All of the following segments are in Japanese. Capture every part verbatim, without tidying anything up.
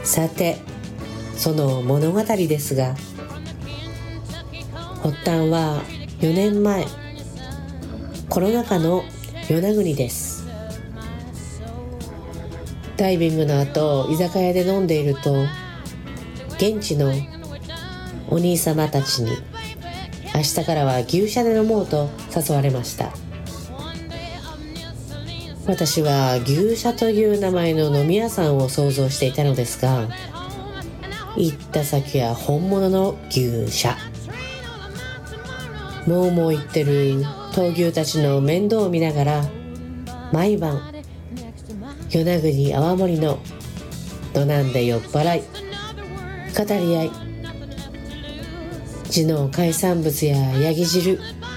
さて、その物語ですが、発端はよねんまえ、コロナ禍の与那国です。ダイビングの後、居酒屋で飲んでいると、現地のお兄様たちに明日からは牛舎で飲もうと誘われました。私は牛舎という名前の飲み屋さんを想像していたのですが、行った先は本物の牛舎。もうもう言ってる闘牛たちの面倒を見ながら、毎晩与那国泡盛のどなんで酔っ払い、語り合い、地の海産物やヤギ汁、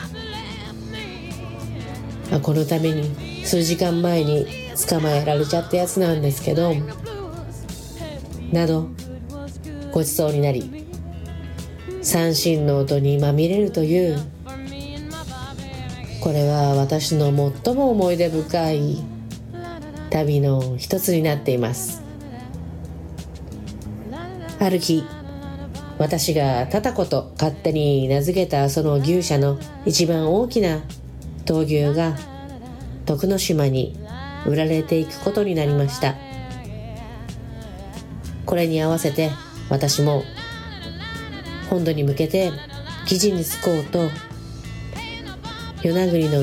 このために数時間前に捕まえられちゃったやつなんですけど、などごちそうになり、三振の音にまみれるという、これは私の最も思い出深い旅の一つになっています。ある日、私がタタコと勝手に名付けたその牛舎の一番大きな闘牛が徳之島に売られていくことになりました。これに合わせて私も本土に向けて記事に就こうと、与那国の